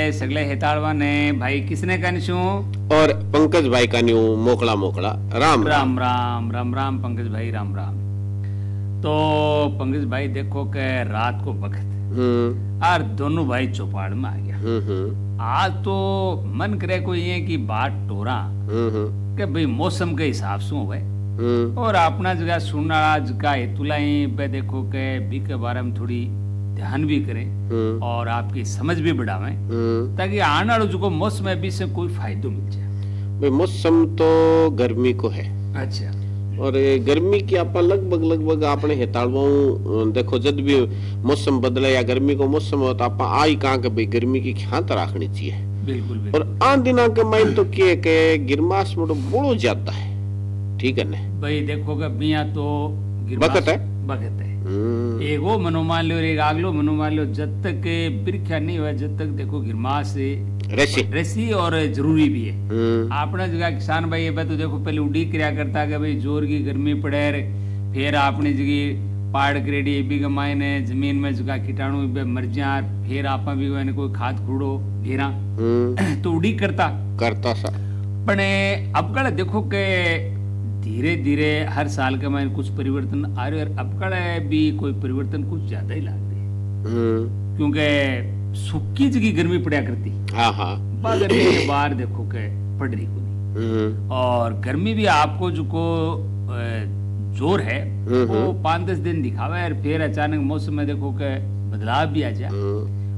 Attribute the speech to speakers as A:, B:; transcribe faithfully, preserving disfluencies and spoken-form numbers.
A: सगले हेताड़वा ने भाई किसने कहनशू
B: और पंकज भाई का न्यू मोकला मोकला राम
A: राम राम राम राम पंकज भाई राम राम। तो पंकज भाई देखो के रात को वक्त
B: हम्म
A: और दोनों भाई चौपाड़ में आ गया।
B: हम्म हम्म
A: आज तो मन करे कोई ये की बात टोरा
B: हम्म
A: के भाई मौसम के हिसाब से हो
B: हम्म
A: और अपना जगह सुनना आज का हेतुलाई पे देखो के बी के बारे में थोड़ी ध्यान भी करें
B: हम्म
A: और आपकी समझ भी बढ़ावें
B: हम्म
A: ताकि आने वाले जो मौसम है भी से कोई फायदो मिल जाए।
B: भाई मौसम तो गर्मी को है
A: अच्छा
B: और ये गर्मी की आप लगभग लगभग आपने हेताड़वाऊ देखो जब भी मौसम बदले या गर्मी को मौसम हो तो आप आई कहा के भाई गर्मी की ख्यात रखनी चाहिए।
A: बिल्कुल
B: और
A: बिल्कुल
B: आन दिना के माइन तो के के गिरमास में तो बड़ो ज्यादा है ठीक है ना
A: भाई देखो कि बिया तो
B: बखत है
A: बखत है
B: हम्म
A: एगो मनो मान लो एक आगलो मनो मान लो जब तक बिरखा नहीं हुआ जब तक देखो गिरमास
B: रसी
A: रसी और जरूरी भी है।
B: हम्म
A: आपने जगह किसान भाई है तो देखो पहले उड़ी क्रिया करता कि भाई जोर की गर्मी पड़े रे फिर आपने जगह पाड़ करेडी भी गमायने जमीन में जगह कीटाणु बे मर जा फिर आप भी कोई कोई खाद कूड़ो घेरा
B: हम्म
A: तो उड़ी करता
B: करता सा
A: पण अब कल देखो के धीरे धीरे हर साल के में कुछ परिवर्तन आ रहे और अब कल भी कोई परिवर्तन कुछ ज्यादा ही लग रही
B: हम्म
A: क्योंकि सुक्की जगह गर्मी पड़ा करती
B: हाँ हाँ
A: बा गर्मी के बाहर देखो के पड़ रही को नहीं
B: हम्म
A: और गर्मी भी आपको जो को अ, जोर है
B: हम्म,
A: वो
B: हम्म।
A: पाँच दस दिन दिखावा है और फिर अचानक मौसम में देखो के बदलाव भी आ जाए
B: हम्म